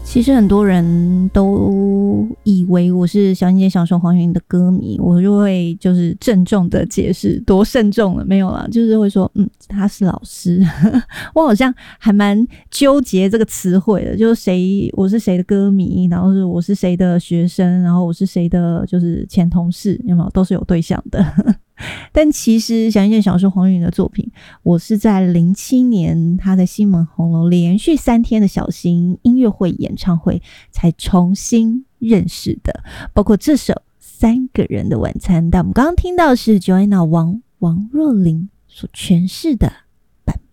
其实很多人都以为我是小燕姐享受黄韵的歌迷，我就会就是郑重的解释，多慎重了没有啦，就是会说他是老师我好像还蛮纠结这个词汇的，就是我是谁的歌迷，然后我是谁的学生，然后我是谁的就是前同事，有没有，都是有对象的但其实小燕姐享受黄韵的作品，我是在07年他在西门红楼连续3天的小型音乐会演唱会才重新认识的，包括这首3个人的晚餐。但我们刚刚听到的是 Joanna 王若琳所诠释的